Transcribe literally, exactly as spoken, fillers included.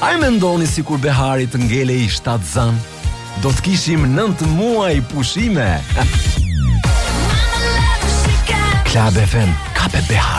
A i mendoni si kur Behari të ngelej shtatë zan, do të kishim nëntë muaj pushime. Klab F M, ka be Behar.